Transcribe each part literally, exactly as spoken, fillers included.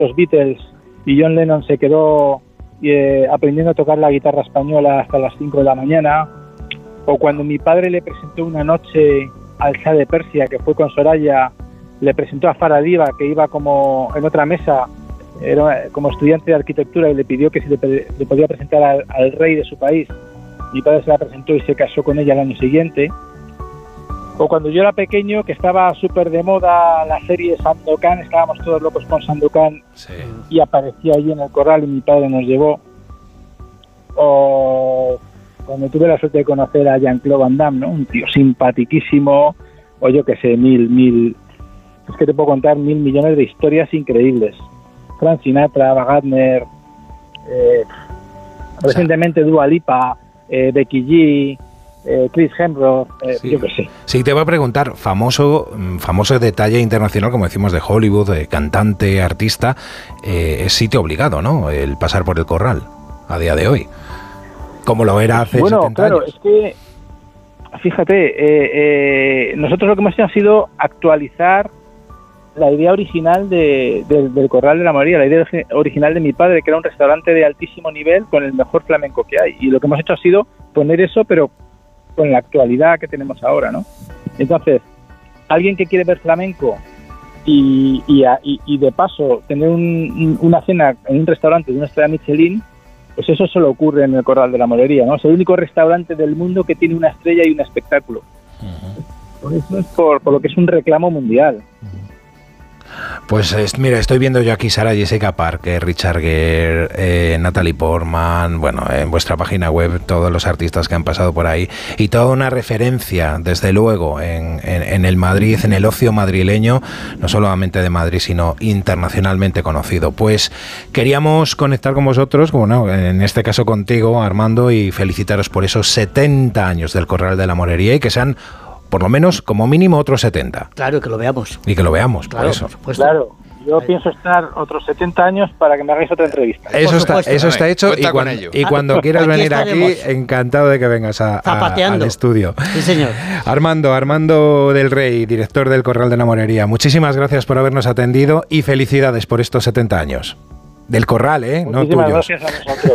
los Beatles y John Lennon se quedó eh, aprendiendo a tocar la guitarra española hasta las cinco de la mañana, o cuando mi padre le presentó una noche al Shah de Persia, que fue con Soraya, le presentó a Farah Diva, que iba como en otra mesa, era como estudiante de arquitectura, y le pidió que si le, le podía presentar al, al rey de su país. Mi padre se la presentó y se casó con ella el año siguiente. O cuando yo era pequeño, que estaba súper de moda la serie Sandokan, estábamos todos locos con Sandokan, sí. Y aparecía allí en el corral y mi padre nos llevó. O cuando tuve la suerte de conocer a Jean-Claude Van Damme, ¿no? Un tío simpaticísimo, o yo que sé, mil, mil, es que te puedo contar mil millones de historias increíbles. Frank Sinatra, Wagner, eh, recientemente Dua Lipa, eh, Becky G, eh, Chris Hemsworth, eh, sí. Yo qué sé. Sí, te voy a preguntar, famoso famoso detalle internacional, como decimos, de Hollywood, de cantante, artista, eh, es sitio obligado, ¿no? El pasar por el corral a día de hoy, como lo era hace bueno, setenta claro, años. Es que, fíjate, eh, eh, nosotros lo que hemos hecho ha sido actualizar la idea original de, de, del Corral de la Morería, la idea original de mi padre, que era un restaurante de altísimo nivel con el mejor flamenco que hay. Y lo que hemos hecho ha sido poner eso, pero con la actualidad que tenemos ahora, ¿no? Entonces, alguien que quiere ver flamenco y, y, y, y de paso tener un, una cena en un restaurante de una estrella Michelin, pues eso solo ocurre en el Corral de la Morería, ¿no? Es el único restaurante del mundo que tiene una estrella y un espectáculo. Uh-huh. Por eso es por, por lo que es un reclamo mundial. Uh-huh. Pues es, mira, estoy viendo yo aquí Sarah Jessica Parker, Richard Gere, eh, Natalie Portman, bueno, en vuestra página web todos los artistas que han pasado por ahí y toda una referencia, desde luego, en, en, en el Madrid, en el ocio madrileño, no solamente de Madrid, sino internacionalmente conocido. Pues queríamos conectar con vosotros, bueno, en este caso contigo, Armando, y felicitaros por esos setenta años del Corral de la Morería y que sean por lo menos, como mínimo, otros setenta. Claro, que lo veamos. Y que lo veamos, claro, por eso. Por supuesto. Claro, yo Ahí. pienso estar otros setenta años para que me hagáis otra entrevista. Eso está, eso está hecho y, cuan, y cuando ah, quieras aquí venir estaremos. Aquí, encantado de que vengas a, a, al estudio. Sí, señor. Armando, Armando del Rey, director del Corral de la Morería, muchísimas gracias por habernos atendido y felicidades por estos setenta años. Del Corral, ¿eh? No tuyos. Gracias a nosotros.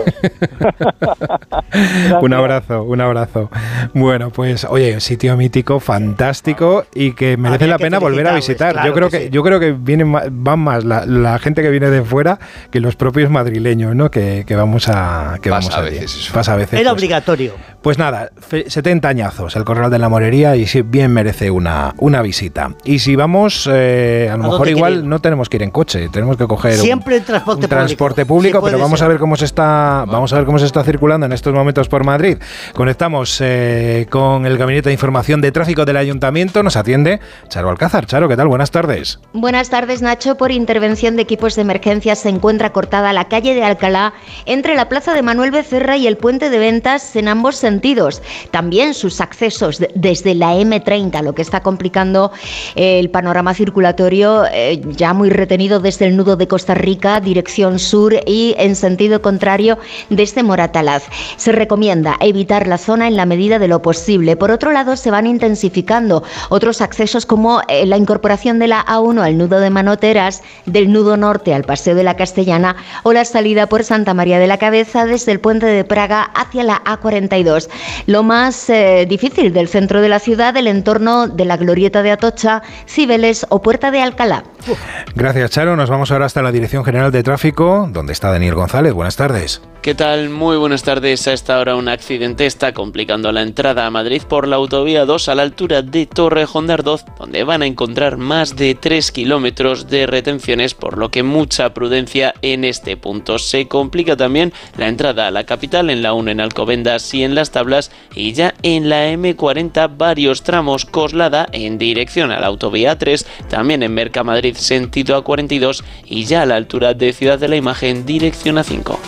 Un abrazo, un abrazo. Bueno, pues, oye, sitio mítico, fantástico y que merece Había la pena volver a visitar. Claro yo creo que, que sí. yo creo que vienen van más la, la gente que viene de fuera que los propios madrileños, ¿no? Que, que vamos a que Pasa vamos a, a veces eso. Pasa a veces. Era pues, obligatorio. Pues nada, setenta añazos el Corral de la Morería y sí, bien merece una, una visita. Y si vamos, eh, a lo ¿A mejor igual queréis? No tenemos que ir en coche, tenemos que coger siempre un, el transporte un transporte público, sí, pero vamos ser. a ver cómo se está, vamos a ver cómo se está circulando en estos momentos por Madrid. Conectamos eh, con el Gabinete de Información de Tráfico del Ayuntamiento. Nos atiende Charo Alcázar. Charo, ¿qué tal? Buenas tardes. Buenas tardes, Nacho. Por intervención de equipos de emergencia se encuentra cortada la calle de Alcalá entre la plaza de Manuel Becerra y el puente de Ventas en ambos sentidos. También sus accesos de, desde la eme treinta, lo que está complicando eh, el panorama circulatorio, eh, ya muy retenido desde el nudo de Costa Rica, dirección sur, y en sentido contrario desde Moratalaz. Se recomienda evitar la zona en la medida de lo posible. Por otro lado, se van intensificando otros accesos como eh, la incorporación de la A uno al nudo de Manoteras, del nudo norte al Paseo de la Castellana o la salida por Santa María de la Cabeza desde el puente de Praga hacia la A cuarenta y dos. Lo más eh, difícil del centro de la ciudad, el entorno de la Glorieta de Atocha, Cibeles o Puerta de Alcalá. Uf. Gracias, Charo. Nos vamos ahora hasta la Dirección General de Tráfico, donde está Daniel González. Buenas tardes. ¿Qué tal? Muy buenas tardes. A esta hora un accidente está complicando la entrada a Madrid por la autovía dos a la altura de Torrejón de Ardoz, donde van a encontrar más de tres kilómetros de retenciones, por lo que mucha prudencia en este punto. Se complica también la entrada a la capital en la uno en Alcobendas y en Las Tablas, y ya en la eme cuarenta varios tramos Coslada en dirección a la autovía tres, también en Mercamadrid sentido a cuarenta y dos y ya a la altura de Ciudad de la Imagen dirección a cinco.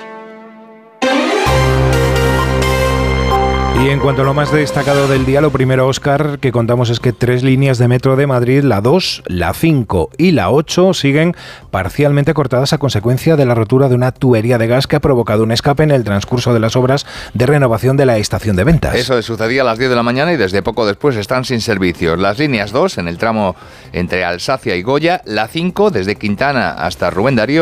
Y en cuanto a lo más destacado del día, lo primero, Óscar, que contamos es que tres líneas de metro de Madrid, la dos, la cinco y la ocho, siguen parcialmente cortadas a consecuencia de la rotura de una tubería de gas que ha provocado un escape en el transcurso de las obras de renovación de la estación de Ventas. Eso sucedía a las diez de la mañana y desde poco después están sin servicios. Las líneas dos en el tramo entre Alsacia y Goya, la cinco desde Quintana hasta Rubén Darío